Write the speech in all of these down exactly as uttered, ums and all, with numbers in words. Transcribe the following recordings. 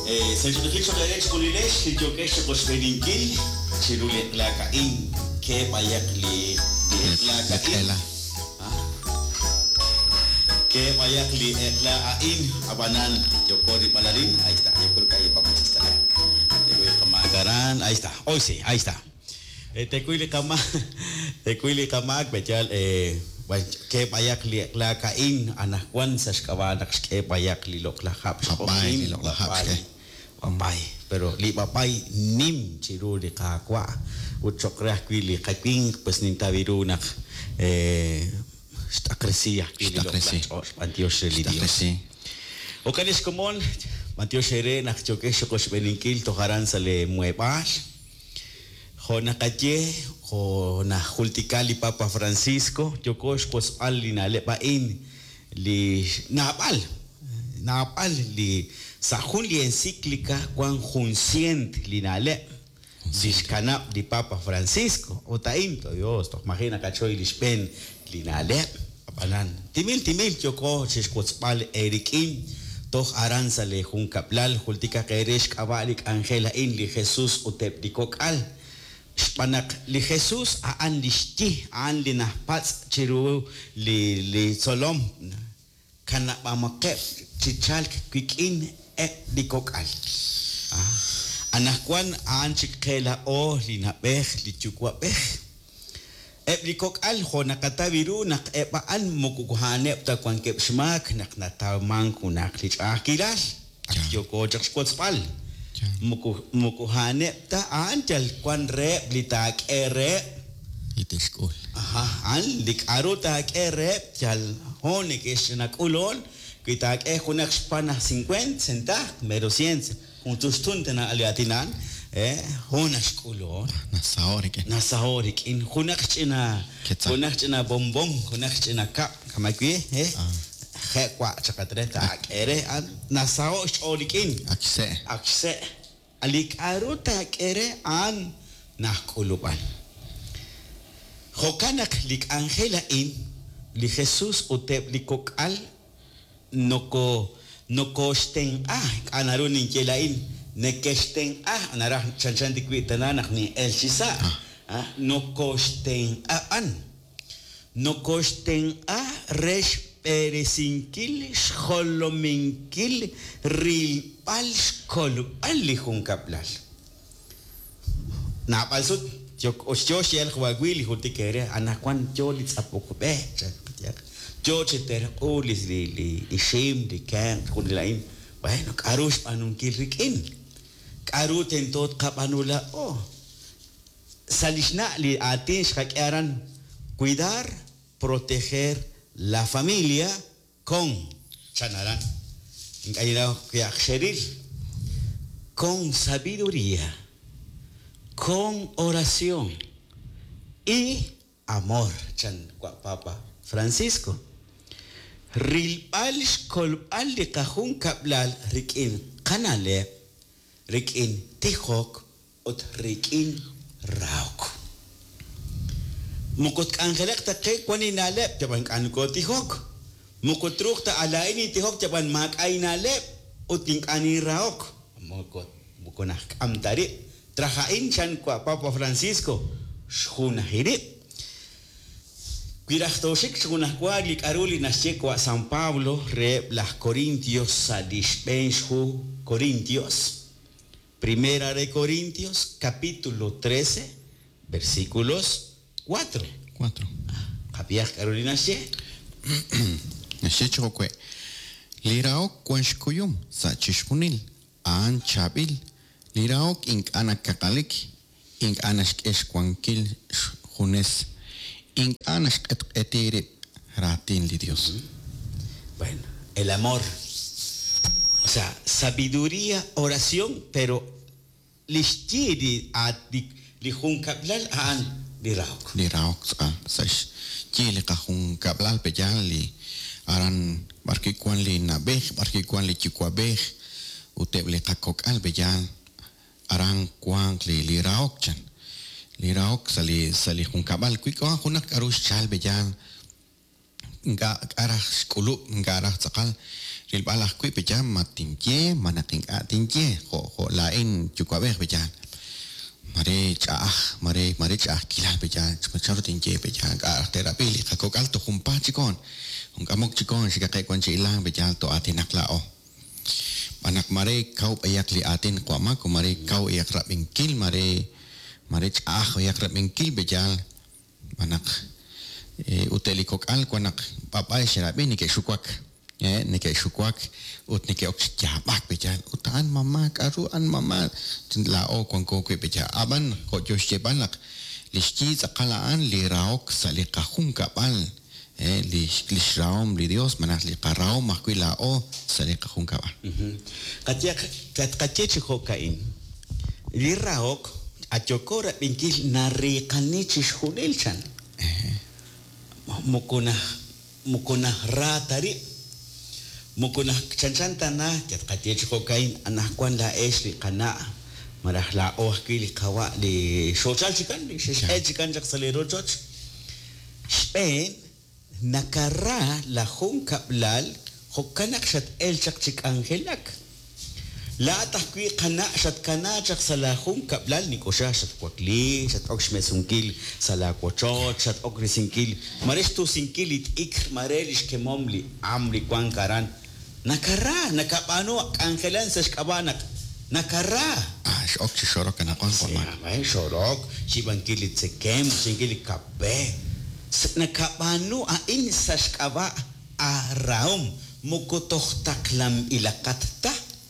Sensibilizo que es culiles, si yo que se cosmerinkil, si rule la caín, que vaya li la caín, que vaya li la caín, abanan, yo corri balarín, ahí está, yo creo que ahí vamos a estar. Te voy a tomar, ahí está, hoy sí, ahí está. Te cuile cama, te cuile cama, bechal, eh, que vaya li la caín, anak wan saskabanak que vaya li lo la hap, papay, lo la hap, papay, pero li papay nim chiru di kakwa, utsokrah kuili kaking pues ninta virunak eh sta cresia kuili lo la pantios religios. Okalis komon pantios ere nak choke shokos beninkil toharan sale muebas. Hona kaje ho na hultikali Papa Francisco jokos pues alina le pain li napal napal li sa hun li encíclica quan juncient linale discana di Papa Francisco o tainto Dios to imagina cachoy lispen linale apanan timil timil joko chescospal erikin to aransale hun kaplal hultika keresh kabalik angela in li Jesus utepdikokal Spanak li Jesus aan listi aan li nahpats chiru li li solom kana pamakep chichal kwikin ek dikokal ah anakwan aan chikela o li nabeh li chukwa beh ek dikokal ho nakatabiru nak epaan mukukuhane ta kwan kep smak nak natamang kunak li akilal akyo jakspal muku mukuhane ta anjal kwan re blitak ere itiskul aha an dik aruta ere jal hone kesnak ulon kitak e kunak spana cincuenta centa mero cien un tustunte na aliatinan eh honas kulon nasaorik nasaorik in kunak china kunak china bombom kunak china kap kamakwi eh Hekwa cakatreta ere an nasao sholikin akse akse alik aruta ere an nakuluban hokanak lik angela in li Jesus utep likok al noko noko steng ah anarun inkela in nekesteng ah anarah chanchan dikwitanak ni El Sisa ah noko steng an noko steng ah resh Peresinkil, Scholominkil, Rilpal, Scholu, Alihun Kaplal. Napalsut, Jok Oshoshi el Huaguili, Hutikere, Anakwan Jolits Apocope, Jochiter, Olis, the Ishim, the Can, Hudlain, bueno, Karush Panunkil Rikin, Karut en tot Kapanula, oh, Salishna li Atish Hakeran, cuidar, proteger, la familia con chanarán con sabiduría, con oración y amor. Chan Papa Francisco rilpal kolpal de cajun kablal rikin kanale rikin tijok ot rikin rauk mukot angelek ta ke kwani nalep jaban kan ko tihok mukot ruk ta alaini tihok jaban mak ay nalep uting ani raok mukot bukonak amtari trahain chan kwa Papa Francisco shuna hiri Kirachtoshik shuna kwa lik aruli nasye kwa San Pablo re las Corintios sadishpenshu Corintios Primera de Corintios capítulo trece versículos Cuatro. Cuatro. Kapiak Carolina she. Nashe chokwe. Lirao kwanshkuyum sa chishpunil. An chabil. Lirao ink anakakalik. Ink anashk eshkwankil junes. Ink anashk etire ratin li Dios. Bueno, el amor. O sea, sabiduría, oración, pero listiri at lihun kablal an Liraok. Liraok sash chile kahun kablal pejal li aran barkikuan li nabeh barkikuan li chikwabeh uteble kakok al pejal aran kuang li liraok chan liraok sali sali hun kabal kwiko hunak arus chal pejal nga arah skulu nga arah sakal el balas kui peja matinje manaking atinje ho ho lain chukwabe peja mare cha mare mare cha kila peja charo tinje peja ga terapi li ka kokal to humpa chikon hung amok chikon sika kai kon chilang peja to atinak lao anak mare kau ayak li atin kwa ma ko mare kau ayak rap mingkil mare mare cha ayak rap mingkil peja anak e uteli kokal ko anak papa shira bini ke shukwak eh ni ke shukwak ut ni ke ok jabak peja utan mama karu an mama la o kon ko ke peja aban ko josh jebanak liski zakalaan li raok sali kahum kapal eh li lishraum li dios manak li qarao makui la o sali kahum kapal katia kat katia chiko kain li raok achokora binkil nari kanichi shunilchan mukuna mukuna ratari mukuna chancantana kat katia chiko kain anak kwan la esli kana marah la oh kili kawa di social chikan di social chikan jak salero church Spain nakara la hung kablal hokanak shat el chak chik angelak la tahkwi kana shat kana chak salahung kablal nikosha shat kwakli shat okshme sunkil sala kochot shat okri sinkil maresh tu sinkilit ik marelish kemomli amli kwan karan nakara nakapano angelan sa shkabanak nakara ah ok shorok kana kon kon ma mai shorok shibankilit se kem sinkilit kape nakapano a in sa shkaba a raum mukotohtaklam ilakatta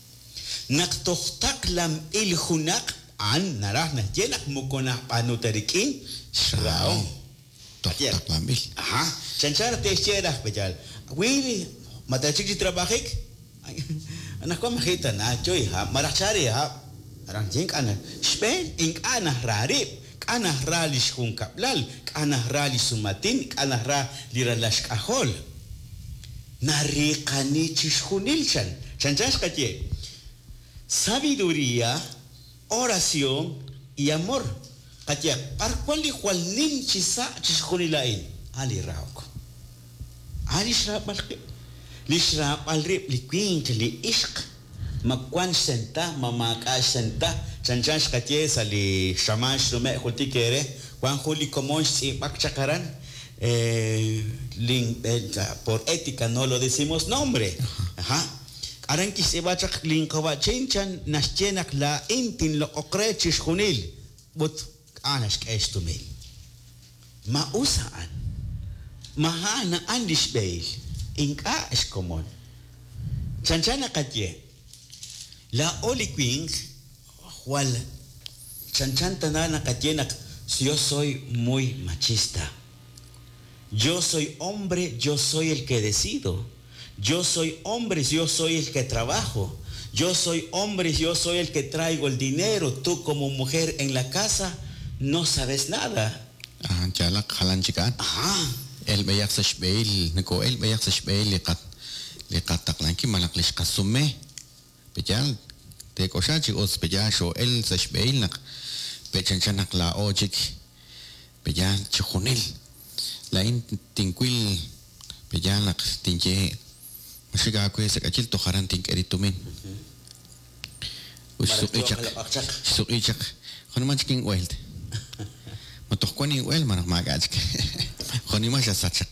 naktohtaklam ilhunak an narah na jenak mukona pano tarikin raum tohtaklam il aha chanchara te shera bejal wili mata chiki trabajik anak ko makita na choy ha marachari ha arang jing ana Spain ing ana rarip kana ralish kung kaplal kana rali sumatin kana ra liralash kahol narikani chishunilchan chanchas kache sabiduría oración y amor kache par cual igual nin chisa chishunilain ali rauk ali shrab malki li shrab al rip li quint li ishq makwan senta mamaka senta chanchas kache sali shamash lume khulti kere kwan khuli komon si bakchakaran eh link por ética no lo decimos nombre ajá aranki se bachak link wa chinchan naschenak la intin lo okrechish khunil but anash kestumil ma usaan mahana andish beil inka es común chanchana kache la oliquing wal chanchanta nana kachenak yo soy muy machista. Yo soy hombre, yo soy el que decido. Yo soy hombre, yo soy el que trabajo. Yo soy hombre, yo soy el que traigo el dinero. Tú como mujer en la casa no sabes nada. Ah, jalak halan chikan. Ajá. El bayak sa shbeil, nako el bayak sa shbeil liqat liqat taqlanki malak lish qasume. Pejal te kosha chi os pejal sho el sa shbeil nak pechanchanak la ojik pejal chkhunil. Lain tinkwil pejanak tinje mashiga ko sa kachil to haran ting eritumin usuk ichak usuk ichak khon man chiking weld matok ko ni wel man magaj khoni ma sa sachak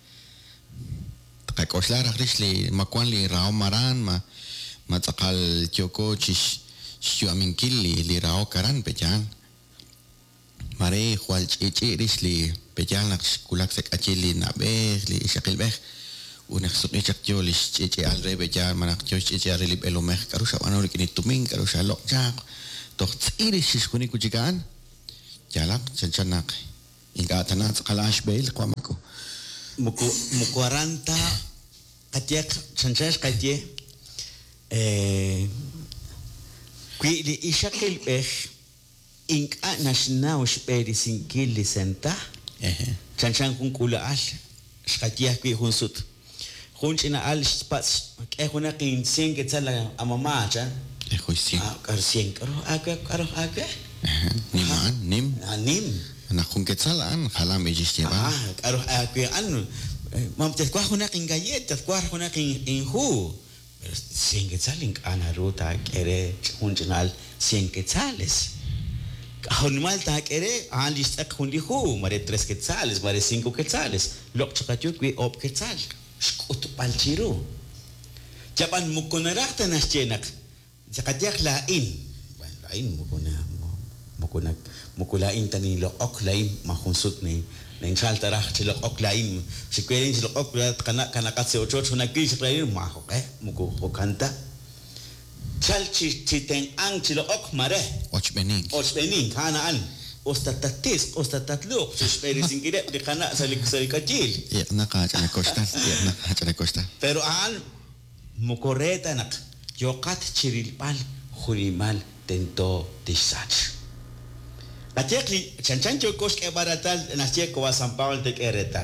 ta ko shlara rishli makwan li rao maran ma matakal choko chish shu amin killi li rao karan pejan mare khwal chichi rishli pejanak kulak sek achili na be li shakil be unak sukni chak jo li chichi al re bejar manak jo chichi al li elo meh karu shawana ri kini tuming karu shalok jak toh tsiri shish kuni kujikan jalak chanchanak inga tanat kalash beil kwamako muku mukuaranta katiak chanchas katie eh kui li ishakil be inka national speri sinkil li senta eh chanchan kun kula al shkatia kui hunsut hunchina al spas ke huna kin sing ke tsala amama cha eh hoising ah kar sing karo aga karo aga eh niman nim anim na kun ke tsala an khala me jishti ba ah karo aga anu mam te kwa huna kin gayet te kwa huna kin in hu cien quetzales ana ruta quiere un general cien quetzales un mal ta quiere an lista con lihu mare tres quetzales mare cinco quetzales lo chakachu que op quetzal skut palchiru japan mukonarak tanas chenak jakajak lain lain mukona mukona mukulain tani lo ok lain mahunsut ni neng saltarah cilok ok lain si kueling cilok ok kana kana katse ocho na kis lain mahok eh muku hokanta chal chi chiteng ang cilok ok mare och bening och bening kana an ostatatis ostatatluk susperi singkide di kana salik salik kecil ya naka chana costa ya naka chana costa pero an mukoreta nak yokat chirilpal hurimal tento tisach Atekli chanchan chokos ke baratal nasie ko San Paulo de eretal.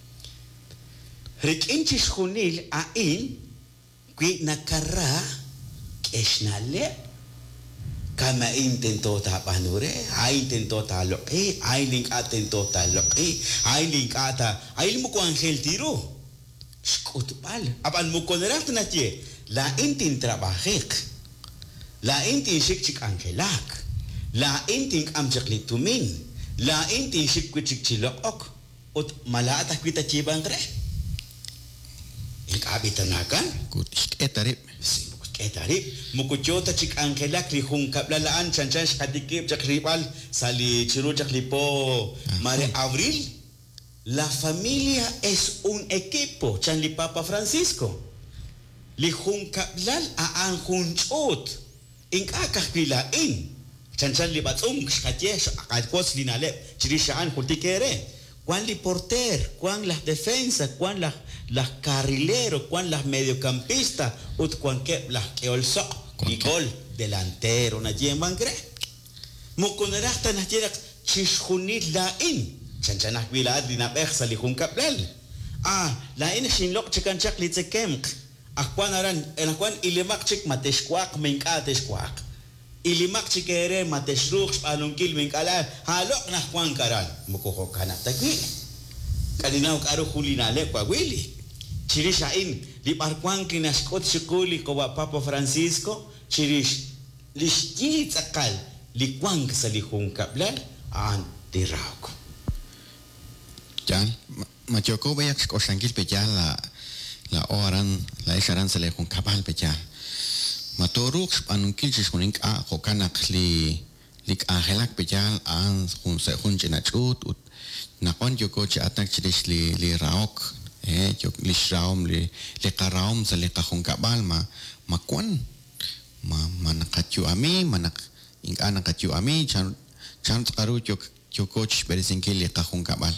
Rik inchis khunil a in qui nakara kesnale kama intento ta panure ai intento ta lo e ai link atento ta lo e ai link ata ai mo ko angel tiro skut pal apan mo konerat na tie la intin trabajek la intin shik chik angelak la inting amjak litumin la inting shikwitchik chilok ok ot malata kwita chibang kre ik abitanakan gut etarip etarip mukuchota chik angelak li hung kaplalaan chanchan kadikip jakribal sali chiru jaklipo mare abril la familia es un equipo chan li Papa Francisco li hung kaplal a an hunchot ink akakpila in chanchan li batsung katye akakos linale chirishaan kultikere cuán li porter cuán las defensas cuán las las carrileros cuán las mediocampistas ut cuán que las que olso y gol delantero na yeman gre mukonerasta na jerak chishunit la in chanchan akbilad dina bersa li hun kaplal ah la in shinlok chikan chak li tsekem akwan aran en akwan ilimak chik mateshkwak minkateshkwak ilimak chikere mateshrux alungkil minkala halok na kwan karan mukuho kana tagwi kanina ukaro hulinale kwa wili chirisha in li parkwan kinaskot shukuli ko Papa Francisco chirish lishti tsakal li kwang sa li hung kablal an tirawko jan machoko bayak ko sangil pe la la oran la isharan sa le hung kabal pe Matorux anungkil jiskuning a hokanak li lik angelak pejal an hun se hun jenachut ut nakon joko cha atak chiris li li raok eh jok li shraum li li karaum sa li kahung kabal ma makwan ma manakatyu ami manak ing anakatyu ami chan chan karu jok joko chis berisingkil li kahung kabal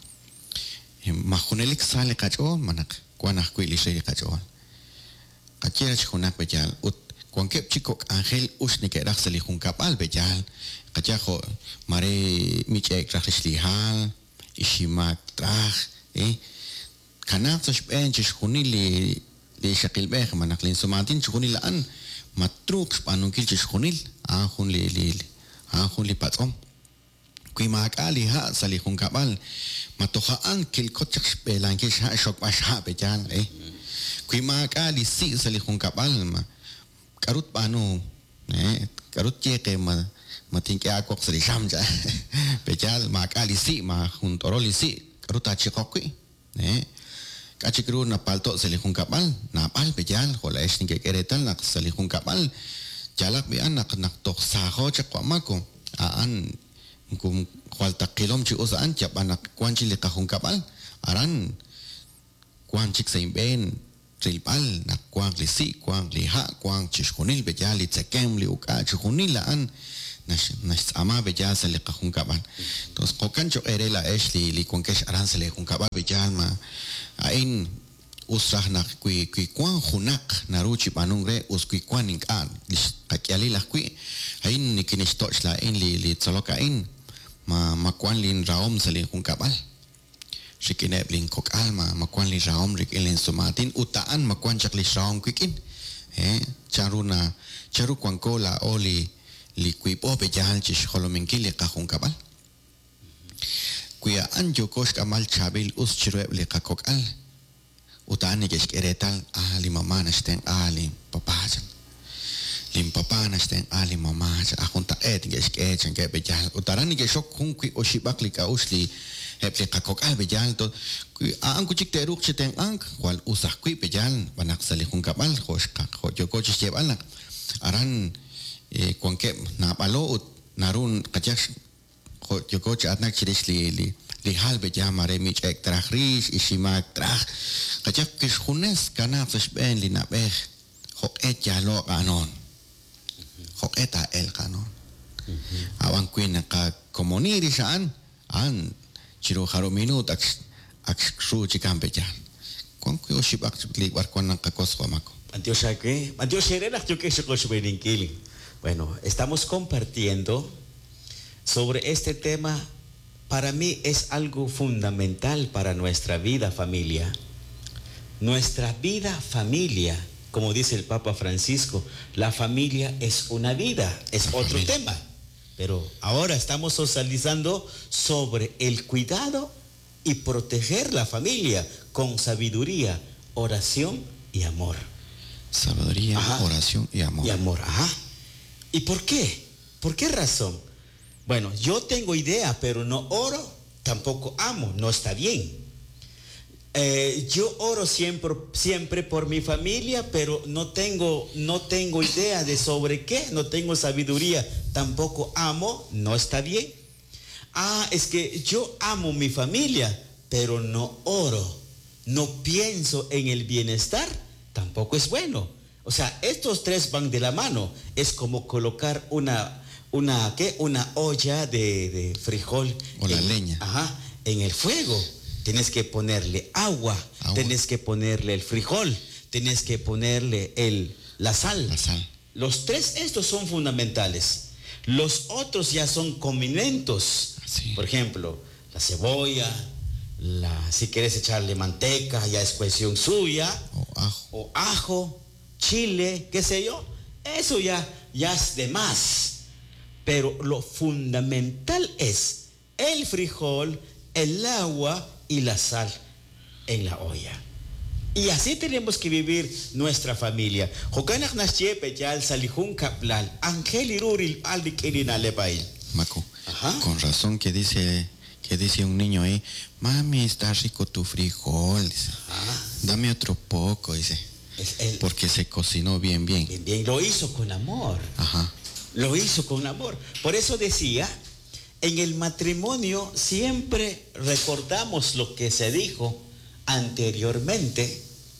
ma hunelik sale kacho manak kwanah kui li se kacho kachira chikunak pejal ut Cuan kep chikok angel usni ke rak sali hung kapal bejal kachajo mare michek rakhlihal ishimak trah eh kanak spen chkhuni li li shakil beh manak lin sumatin chkhuni la an matruk panungkil chkhunil a hun li li a hun li patom kui mak ali ha sali hung kapal matoha ankil kochak spelan ke sha shok basha bejal eh kui mak ali si sali hung kapal ma karut pano eh karut che ke ma matin ke akok sri shamja pechal ma kali si ma hun toroli si karut achi kokui eh kachikru na palto seli hun kapal na pal pechal hola esni ke keretal nak seli hun kapal jalak bi anak nak tok sa ho chakwa mako aan kum kwalta kilom chi usan chap anak kwanchi le ka hun kapal aran kwanchik sa imben trilpal na kwang li si kwang li ha kwang chishkunil beja li tsekem li uka chishkunil laan nas nas ama beja sa li kahung kaban tos kokan cho ere la esh li li kwangkesh aran sa li kahung kaban beja ma ain usrah na kui kui kwang hunak na ruchi panung re us kui kwang ing an li kakyali la kui ain nikinish toch la in li li tsaloka in ma ma kwang lin raom sa li kahung kaban Shikinep ling kok alma makwan li raom rik ilin sumatin utaan makwan chak li raom kwikin eh charuna charu kwangko la oli li kwipo pe jahal chish holominki li kahung kabal kuya anjo kosh kamal chabil us chiruep li kakok al Utani que eretal ali mamá nasten ali papá. Lim papá nasten ali mamá. Akunta et que echan que bejal. Utarani que shock kunki o shibaklika usli. Hepsi kakok al bejal to. Ang kuchik teruk chiteng ang kwal usah kui bejal banak sali kung kapal hosh kak ho joko chisheb anak. Aran kuangke na palo ut narun kajak ho joko chatnak chiris li li li hal bejal mare mich ek trachris isimak trach kajak kis hunes kana fshben li nabeh hok et jalo kanon hok eta el kanon awan kuin ka komuniri saan an chiro haro minut ak ak su chikam bejal kuang kuyo shibak chiblik war kuan ka koswa mako antio shake antio sherena yo que shoko shbeninkiling. Bueno, estamos compartiendo sobre este tema. Para mí es algo fundamental para nuestra vida familia. Nuestra vida familia, como dice el Papa Francisco, la familia es una vida, es la otro familia. Tema. Pero ahora estamos socializando sobre el cuidado y proteger la familia con sabiduría, oración y amor. Sabiduría, ajá. Oración y amor. Y amor, ajá. ¿Y por qué? ¿Por qué razón? Bueno, yo tengo idea, pero no oro, tampoco amo, no está bien. Eh, yo oro siempre, siempre por mi familia, pero no tengo, no tengo idea de sobre qué, no tengo sabiduría, tampoco amo, no está bien. Ah, es que yo amo mi familia, pero no oro, no pienso en el bienestar, tampoco es bueno. O sea, estos tres van de la mano. Es como colocar una, una, ¿qué? Una olla de, de frijol. O la en, leña. Ajá, en el fuego. Tienes que ponerle agua, agua. Tienes que ponerle el frijol, tienes que ponerle el, la sal. La sal. Los tres estos son fundamentales. Los otros ya son condimentos. Sí. Por ejemplo, la cebolla, la, si quieres echarle manteca, ya es cuestión suya. O ajo. O ajo. Chile, qué sé yo, eso ya, ya es de más. Pero lo fundamental es el frijol, el agua y la sal en la olla. Y así tenemos que vivir nuestra familia. Maco, con razón que dice, que dice un niño ahí, mami, está rico tu frijol, dice, dame otro poco, dice. Es el, porque se cocinó bien, bien. Bien, bien. Lo hizo con amor. Ajá. Lo hizo con amor. Por eso decía, en el matrimonio siempre recordamos lo que se dijo anteriormente.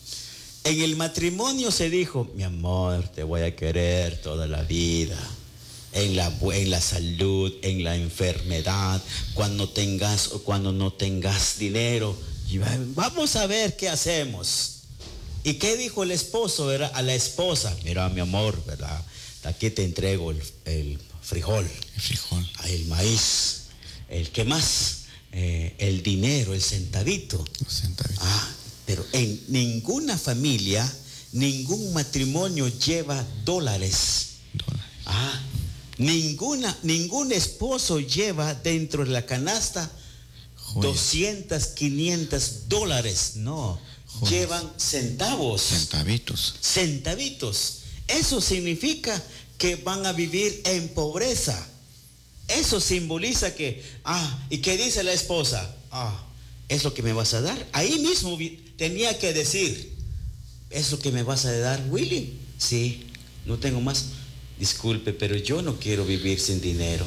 En el matrimonio se dijo, mi amor, te voy a querer toda la vida. En la, en la salud, en la enfermedad, cuando tengas o cuando no tengas dinero. Vamos a ver qué hacemos. ¿Y qué dijo el esposo, verdad? A la esposa, mira mi amor, ¿verdad? Aquí te entrego el, el frijol, el frijol, el maíz, el qué más, eh, el dinero, el centavito. El centavito. Ah, pero en ninguna familia, ningún matrimonio lleva dólares. Dólares. Ah, ninguna, ningún esposo lleva dentro de la canasta Joder. doscientos, quinientos dólares, no. Joder. Llevan centavos. Centavitos. Centavitos. Eso significa que van a vivir en pobreza. Eso simboliza que, ah, ¿y qué dice la esposa? Ah, ¿es lo que me vas a dar? Ahí mismo tenía que decir, ¿es lo que me vas a dar, Willy? Sí, no tengo más. Disculpe, pero yo no quiero vivir sin dinero.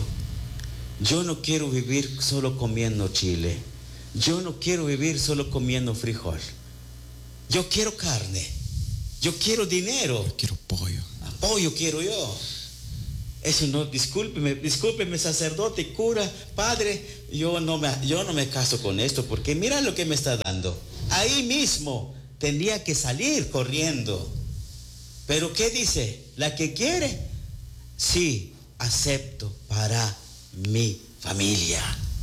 Yo no quiero vivir solo comiendo chile. Yo no quiero vivir solo comiendo frijol. Yo quiero carne, yo quiero dinero. Yo quiero pollo. Pollo quiero yo. Eso no, discúlpeme, discúlpeme sacerdote, cura, padre, yo no me, yo no me caso con esto porque mira lo que me está dando. Ahí mismo tendría que salir corriendo. Pero ¿qué dice? La que quiere, sí, acepto para mi familia.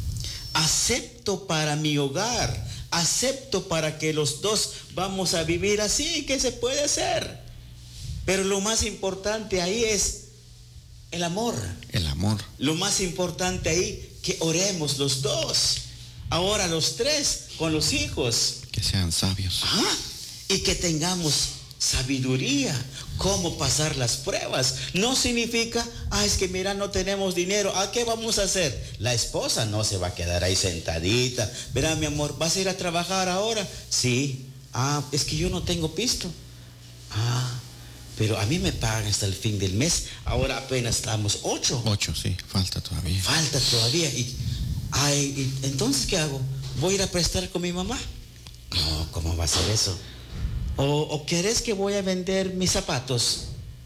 Acepto para mi hogar. Acepto para que los dos vamos a vivir así, que se puede hacer. Pero lo más importante ahí es el amor. El amor. Lo más importante ahí, que oremos los dos. Ahora los tres con los hijos. Que sean sabios. Ajá. y que tengamos sabiduría, cómo pasar las pruebas. No significa, ah, es que mira, no tenemos dinero, ¿a qué vamos a hacer? La esposa no se va a quedar ahí sentadita. Verá, mi amor, ¿vas a ir a trabajar ahora? Sí. Ah, es que yo no tengo pisto. Ah, pero a mí me pagan hasta el fin del mes. Ahora apenas estamos ocho. Ocho, sí, falta todavía. Falta todavía. Y, ay, y, entonces, ¿qué hago? ¿Voy a ir a prestar con mi mamá? No, ¿cómo va a ser eso? ¿O, o querés que voy a vender mis zapatos?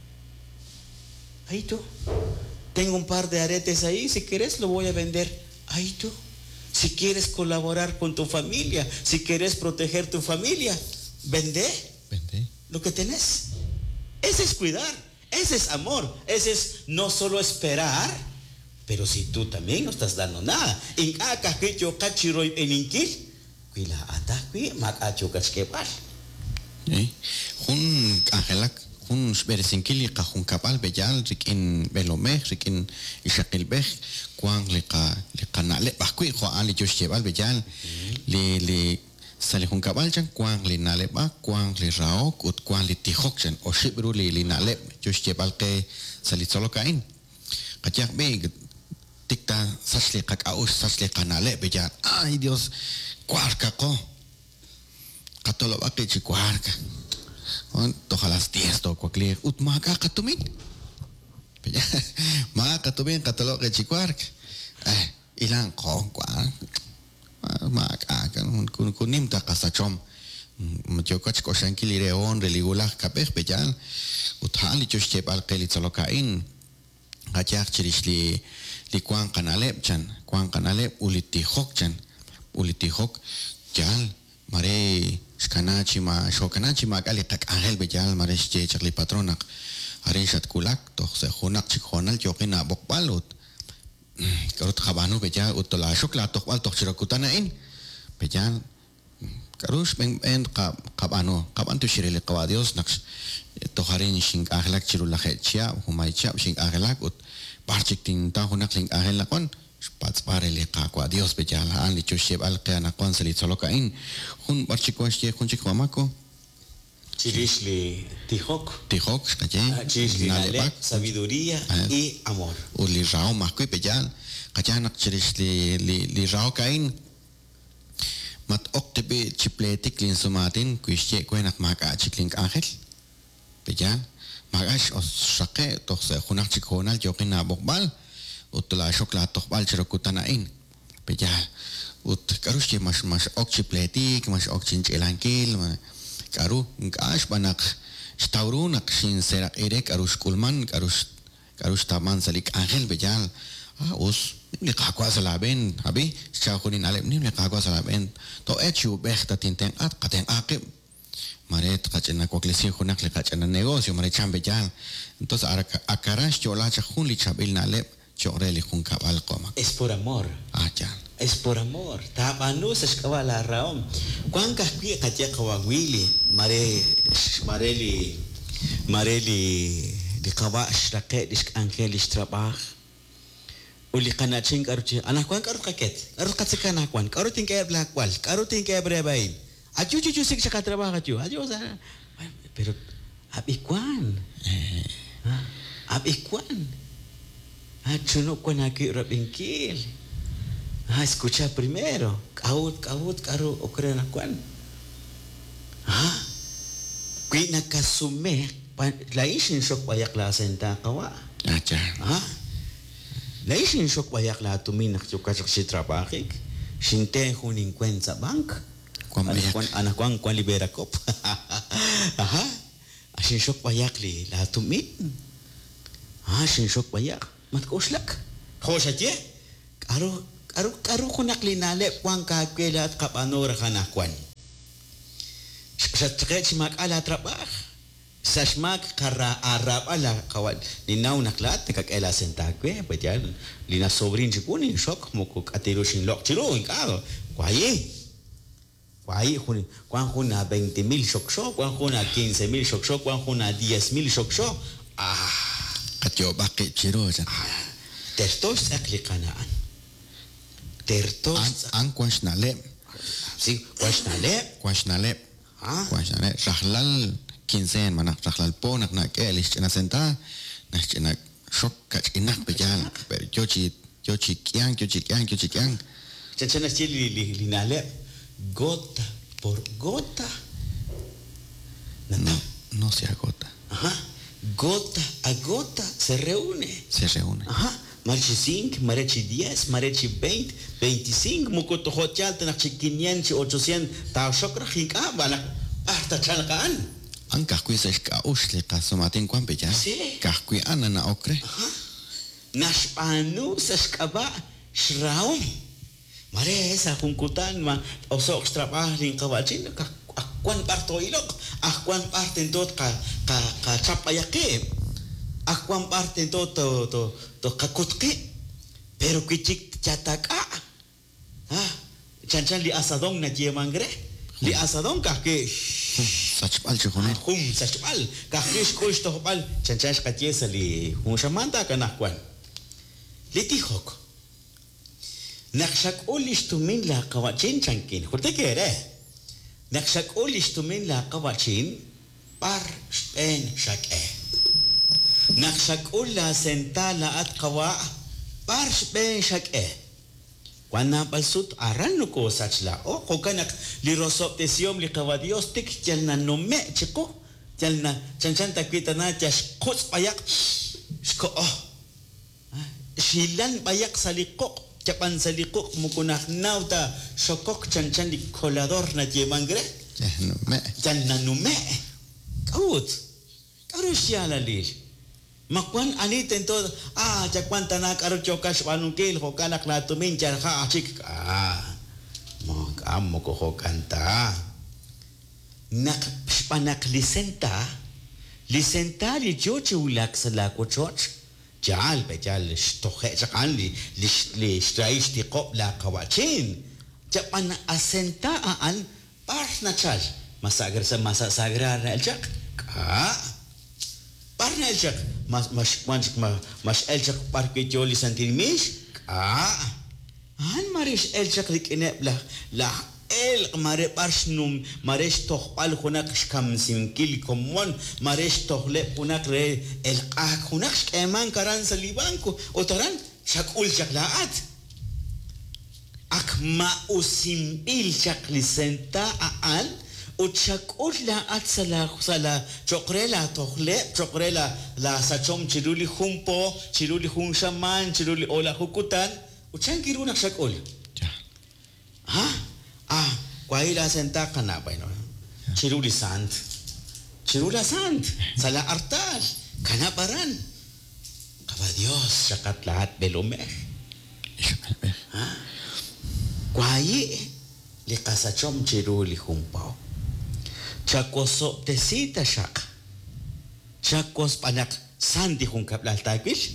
Ahí tú. Tengo un par de aretes ahí, si querés lo voy a vender. Ahí tú. Si quieres colaborar con tu familia, si quieres proteger tu familia, vende. Vende. Lo que tenés. Ese es cuidar, ese es amor, ese es no solo esperar, pero si tú también no estás dando nada. En acá que yo cachiroy en inquil, cuila ataqui, macacho casquepal. Eh, Jun Angelak, Jun Beresinquili, Cajun Capal, Bellal, Rikin Belomej, Rikin Ishakilbej, Juan Leca, Lecanale, Basqui, Juan Le Joshebal, Bellal, Le Le Sale Jun Cabal, Jan, Juan Le Naleba, Juan Le Raok, Ut Juan Le Tijokchen, o Shibru Le Nale, Joshebal que Salitzolo Cain. Kajak Big, Ticta, Sasle Cacao, Sasle Canale, Bellal, ay Dios, Cuarcaco. Katolo ba kay chikuarka. On to halas diez to kwa clear ut maga katumin. Paya maga katumin katolo kay chikuarka. Eh ilang ko kwa. Maga kan kun kunim ta kasachom. Matyo kach ko shankili reon religula kapeh pejan. Ut hali choshche bal kay tsalokain. Gachak chirishli li kwang kanalep chan. Kwang kanalep uliti hok chan. Uliti hok jal mare skanachi ma shokanachi ma kali tak angel bejal mare che chakli patronak are shat kulak to se khonak chikhonal jokina bokbalut karut khabanu bejal utola shokla to wal to chirakutana in bejal karush ben en qabano qabantu shiril qawadios naks to harin shing ahlak chirula khechia humai chap shing ahlak ut parchik tin ta honak ling ahel lakon pats pare le qaqwa dios bejal an li chusheb al qana qonsali tsoloka in hun barchikwashi kunchik mamako Chirishli tijok tijok kaje chirishli nalep sabiduría y amor uli rao makui bejal kajanak chirishli li li rao kain mat oktebe chipletik lin sumatin kuische kwenak maka chikling angel bejal magash os shaqe to se hunak chikonal jokina bokbal utla shokla toqbal chirakutanain bejal ut karush mas mas okchipletik mas okchinch elankil karu ngash banak staurunak shin serak erek karush kulman karush karush taman salik angel bejal ah us ni qaqwa salaben abi chakunin alep ni qaqwa salaben to echu bechta tinten at qaten aqib maret qachena koklesi khunak le qachena negocio mare chambe jal entonces akarash chola chkhun li chabil nalep choreli khun kabal qoma es por amor ah ya es por amor tabanu se skawala raom kwan ka pi katia kawagwili mare mareli mareli di kawa shraqe disk angelish trabah uli kanaching karuchi anak kwan karu kaket karu katsikana kwan karu tingke black wal karu tingke brebain achu chu chu sik sa trabajo achu achu sa pero abikwan ah abikwan achu no kwan aquí rabingkil ah escucha primero kaut kaut karu okrena kwan ah kui nakasume la ishin sok payak la senta kawa acha ah la ishin sok payak la tuminak chu kachak si trabajik shinte hunin kwenza bank anak kwan anak kwan kwan libera kop aha ashin sok payak li la tumin ah ashin sok payak mat koslak khoshatye karu karu karu kunak linale kwan ka kwela at kapanora kana kwan sa tret mak ala trabah sashmak kara arab ala kawal linaw naklat kak-ela sentakwe pwedyan lina sobrin chikunin shok mukuk atiro shin lok chiro inkado kwaye kwaye kun kwan kuna veinte mil shok shok kwan kuna quince mil shok shok kwan kuna diez mil shok shok ah katyo bakit chiro ja tertos akli kanaan tertos an kwash nalep si kwash nalep kwash nalep Guachane, Rahlal, quince manak, Rahlal ponak, nak elish, en asenta, nach shock, inak bejal, pero yo chi, yo chi kiang, yo chi kiang, yo chi kiang. Chanchana chili li linale, gota por gota. No, no se agota. Ajá. Gota a gota se reúne. Se reúne. Ajá. Marechi cinco, marechi diez, marechi veinte, veinticinco, mukoto hotel, tenak chi quinientos, ochocientos, tao shokra hinka, bala, hasta chalkaan. Ang kahkui sa iska usli ka sumating kwan beja. Sí. Kahkui ana na okre. Ajá. Nashpanu sa skaba, shraum. Mare sa kungkutan ma, osok strapah ring kawachin, akwan parto ilok, akwan parten tot ka, ka, ka chapayake. Akwan parten tot to, to, to kakutke. Pero kichik chataka. Ha? Chanchan li asadong na mangre. Li asadong kahke. Sachpal chukone. Hum, sachpal. Kahke shkush to hopal. Chanchan shkatiesa li hum shamanta kanakwan. Li tihok. Nakshak ulish tumin la kawachin chankin. Kurte kere. Nakshak ulish tumin la kawachin par spen shake. Nakshak ula sentala at kawa par spen shake. Kwana palsut aran ko sachla. O kokanak li rosop tesiom li kawa Dios tik jal na nome chiko. Jal na chanchan takwita na jas kuts payak. Shko oh. Shilan payak salikok. Chapan salikok mukunak nauta sokok chanchan di kolador na mangre. Nume. Jal na nume. Kaut. Karus yala lil. Makwan aniten to ah jakwan tanak aro chokas panungkil hokanak na tumin charha achik ah mok ammo ko hokanta nak panak lisenta lisenta li joche ulak sala ko choch jal bejal stohe jakan li li straish ti qop la kawachin japan asenta aan par na chal masagar sa masa sagra na eljak ah parna eljak mas mas mas mas eljak parke joli santimish ah han marish eljak likene la la el mare parsnum maresh tohpal hunak kam simkil komon maresh tohle hunak re el qak hunak keman karan salibanko otaran shakul jaklaat akma usimbil jaklisenta aan Uchakul la at sala sala chokrela tohle chokrela la sachom chiruli humpo chiruli hum shaman chiruli ola hukutan uchan kiruna shakul ha ah kwaila senta kana baino chiruli sant chirula sant sala artal kana paran kaba Dios shakat lahat belome ha kwai li kasachom chiruli humpo Chakosop tesita shak. Chakos panak sandi hung kaplal taipil.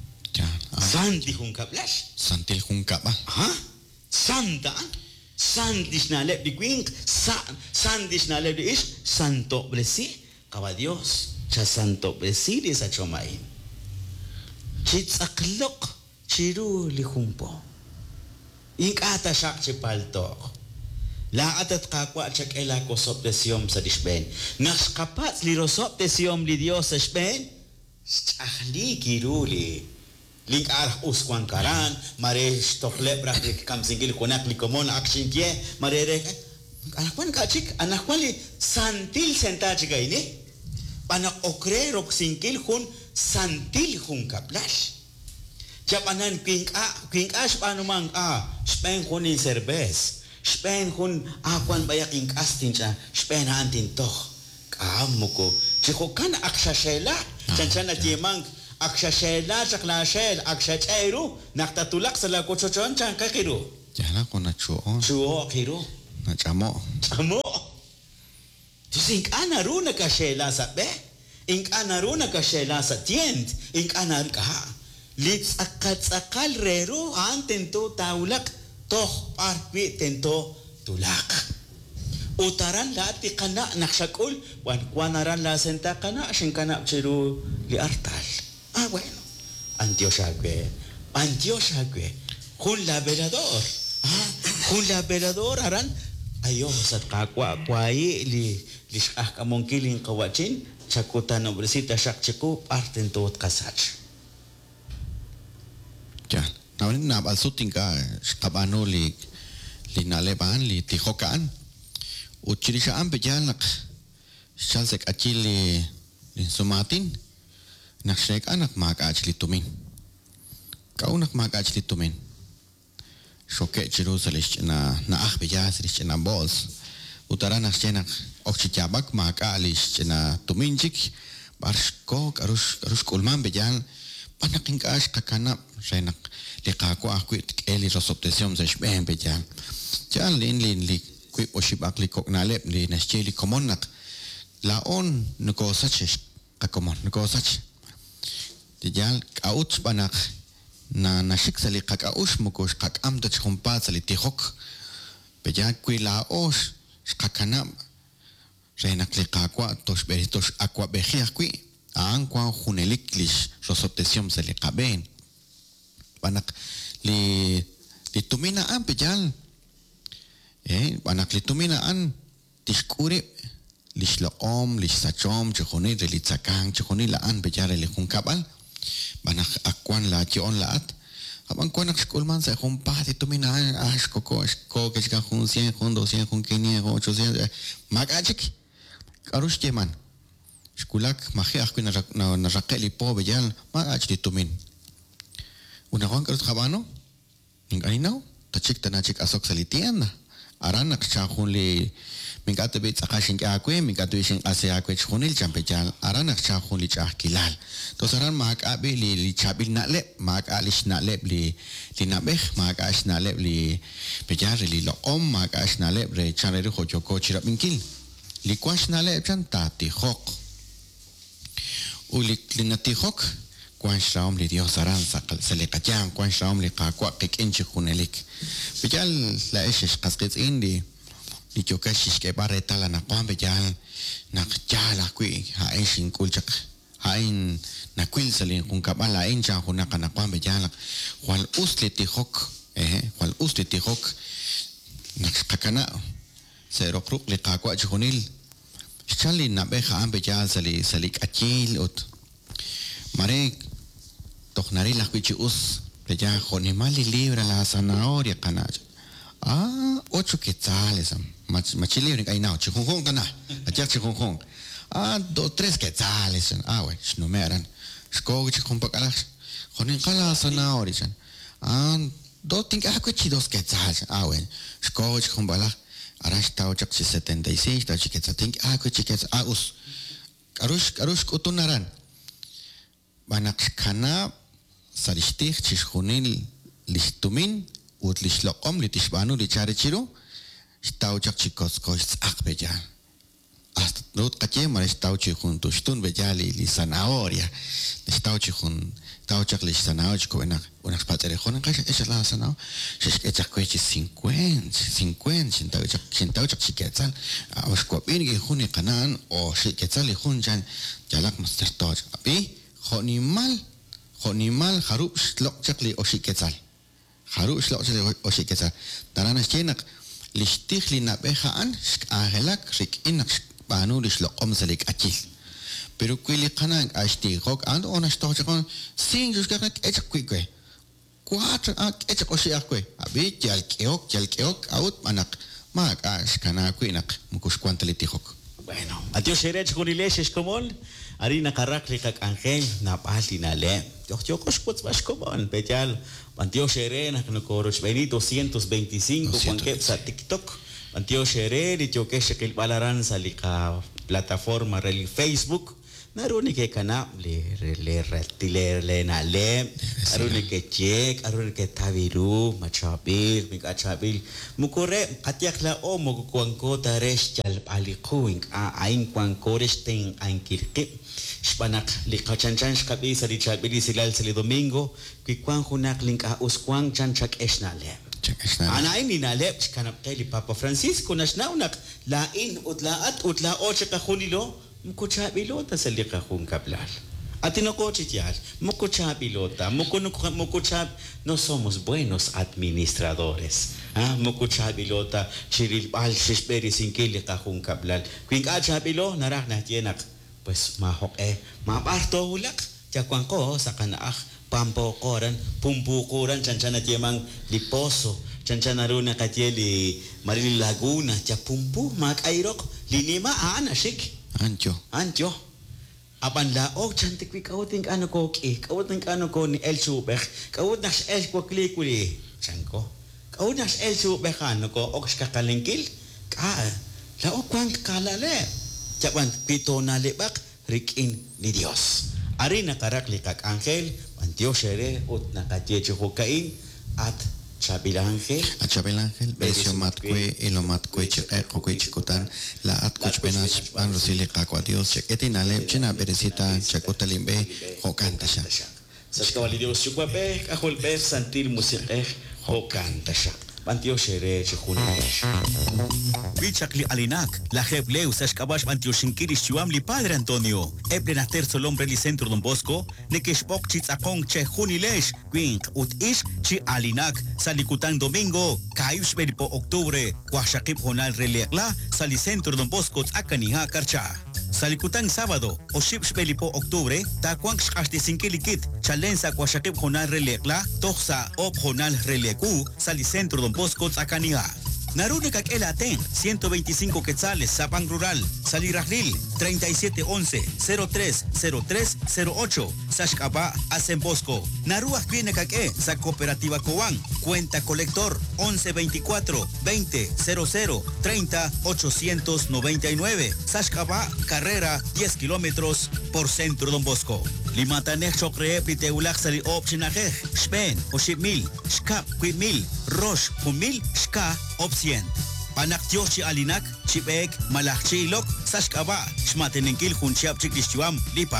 Sandi hung kaplash. Santil hung kapal. Ha? Sanda. Sandis na lep di quink. Sandis na lep di ish. Santo blesi. Kawa Dios. Cha santo blesi di sa chomain. Chitsaklok. Chiru li humpo. Ink ata shak chipaltok. La atat kakwa chak ela kosop tesiom sa disben. Nas kapat li rosop tesiom li Dios sa disben. Ahli kiruli. Lik arah uskwan karan. Mare stokle brak kam singil konak li komon akshin kie. Mare rek. Anakwan kachik. Anakwan li santil senta chiga ini. Panak okre rok singil hun santil hun kaplash. Japanan kwink a. Kwink ash panumang a. Spen kunin serbes. Spain hun akwan bayaking kastin siya, Spain hantin toch. Kamu ko. Chiko kan akshashela. Chanchan na timang akshashela sa klashel. Akshachero. Naktatulak sa lakochochon chan kakiro. Jala ko na chuon. Chuo kiro. Na chamo. Chamo. Tusing anaru na kashela sa be. Ink anaru na kashela sa tient. Ink anar ka. Lits akat-akal rero hantin to taulak. Toh parpi tento tulak. Utaran lati kana nakshakul. Wan kwanaran la senta kana. Sing kana chiru li artal. Ah bueno. Antio shagwe. Antio shagwe. Hun la velador. Ah, hun la velador aran. ayo sa kakwa kwai li li akamonkilin kawachin chakuta nombrecita shakchiku parten tot kasach ya nawan na balsuting ka kabano li li naleban li tihokan uchirisha ampe janak shalsek achili li sumatin nakshek anak maka achli tumin kaunak maka achli tumin shoke Jerusalish na na achbejasrish na bols utara nakchenak okchichabak maka alish na tuminjik barshko karush karush kulman bejan panaking kash kakanap renak likako akwit eli rosoptesium sa shben bejan jan lin lin li kwip oshibak li koknalep li nascheli komonak laon nukosach kakomon nukosach tijal kaut panak na nashik sali kakaush mukosh kakam to chumpa sali tihok bejan kwi laos kakanap renak li kakwa tosh beritos aqua bejia kwi ang kwa hunelik lish rosoptesium sali kaben panak li li tumina an bejan eh panak li tumina an tishkuri lish laom lish sachom chkhoni li tsakang chkhoni la an bejan li hunkabal banak akwan la chion laat abang kwanak skulman sa kumpa ito minahan ash koko ko kachika kung cien kung doscien kung quinientos kung ochocientos magachik karush jeman skulak mahi aku na na rakeli po bejal magach di tumin una kon karut kabano ning aninaw tachik tanachik asok salitian na aranak chakun li mingate bit sakashin akwe mingate shin ase akwe chunil champechal aranak chakun li chakilal to saran mak abi li li chabil na le mak alish na le li li nabeh mak ash na le li pejar li lo om mak ash na le re chanere khochoko chirap minkil li kwash na le chan tati khok uli linati khok kwash raum li dios saran sakal salekacham kwash raum li qaqwa qikinchi khunelik pejal la esh qasqit indi li chokash ke bareta la na kwambe jal na chala kwi ha eshin kulchak hain na kwil salin kung kabala incha kuna kana kwambe jal wal usli tihok eh wal usli tihok na kakana se rokruk li qaqwa chunil chali na beha ambe jal sali salik achil ut mare toknari la kwichi us peja jonimali libra la zanahoria kanach ah ocho quetzales mach machili ni ai nao chikungun kana achak chikungun ah do tres quetzales ah we no me aran sko chikun pakala jonin kala zanahoria ah do tinga kwichi dos quetzales ah we sko chikun bala arash tao chak setenta y seis tao chiquetzales tinga ah kwichi quetzales ah us karush karush kutunaran banak kana saristih chishunil listumin ut lishloqom litishbanu licharichiru stau chak chikos kos akbeja hasta not kache mar stau chihun tushtun bejali li zanahoria stau chihun stau chak li zanahoria ko enak unak patere khon kasha es la zanao shish ke chak kwechi cincuenta cincuenta stau chak stau chak chiketzal awas ko bin ge khuni kanan o shiketzal khun jan jalak master toj abi khonimal khonimal harub shlok chakli oshiketzal harub shlok chakli oshiketzal tarana chenak listikh li nabeha an ahelak rik inak banu lishlok omsalik achil pero kwili kanan ashti khok and ona stochakon sing juskak echakwe cuatro ak echakoshiakwe abi jalkeok jalkeok out manak mak ash kana kwinak mukush kwantali khok bueno adiós erech kunilesh komol Arina karakli kak angel na pali na le. Yo yo koshputs bash komon pejal. Pantio shere na konokoros benito doscientos veinticinco kuankep sa TikTok. Pantio shere di choke shekil balaran sa lika plataforma rel Facebook. Naruni ke kana le le retile le na le. Aruni ke check, aruni ke taviru, machabil, mikachabil. Mukore katiak la o mokuanko taresh chal palikuing a ain kuankoresh ting ain kirke. Spanak li kachanchan shkabi sa li chabili silal sa li domingo ki kwan hunak link a uskwang chanchak esnale. Ana ini nale shkanap kay li Papa Francisco nasnaunak lain utlaat utla o chaka hunilo mkuchabilo ta sa li kahung kablal. Atinocochitial, mucucha pilota, mucucha, no somos buenos administradores. Ah, mucucha pilota, chiril al shishberi sin kili kahun kablal. Quink acha pilo, narak na tienak. Pues mahok eh, maparto ulak, jakwan ko sa kanaak, pampo koran, pumpu koran, chanchana tiemang liposo, chanchana runa katieli marili laguna, chapumpu, mak airok, linima anashik. Ancho. Ancho. Apan la o chantik wi kauting ano ko ki kauting ano ko ni El Super kaut nas El ko kli kuli chanko kaut nas El Super ano ko oks kakalengkil ka la o kwang kalale chapan pito na lebak rikin ni Dios ari nakarak likak angel antio shere ut nakatiecho kain at Chabil Ángel, a Chabil Ángel, besio matque, elo matque, checo, chicotan, la atcoch penas, pan rosile caco a Dios, chequetinale, chena berecita, chacotalimbe, jocantasha. Sascavali Dios, chupape, cajolpe, santil musique, jocantasha. Bantio shere, chujunish. Bichakli alinak, la jebleu, sashkabash bantio shinkirish chuam li padre Antonio. Eblen terzo el hombre li centro Don Bosco, nekeshbok chitzakong che junilesh, quink, ut ish chi alinak, salikutan domingo, kaish beripo octubre, kwashakip honal reliekla, sali centro Don Bosco tzakaniha karcha. Salikutan sábado, o ships belipo octubre, ta kwang shkashti sinkilikit, chalensa kwashakip honal reliekla, toxa op honal relieku, sali centro Don Bosco tzakaniha. Narunikak el Aten, ciento veinticinco quetzales, Zapang Rural, Salirajlil, treinta y siete once, cero tres cero tres cero ocho, Sashkaba, Hacen Bosco. Naruak Vienekak e, sa Cooperativa Cobán, cuenta colector once veinticuatro veinte cero cero treinta ochocientos noventa y nueve, Sashkaba, carrera diez kilómetros por centro Don Bosco. Limatanech Chokre, Piteulak Sali Opchinajej, Spen, Oshimil, Shkap, Quimil, Rosh, Humil, Shka, Opcient. Panaktiyoshi alinak, Chipek, Malakchilok, Sashkaba, Shmateninkil, Hunchiap Chiklichuam, Lipa.